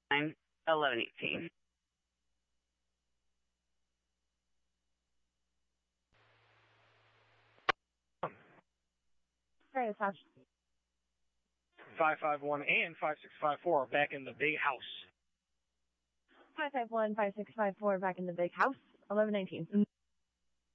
1118. Hey, it's Ash. 551 and 5654 back in the big house. 551-5654 back in the big house. 1119.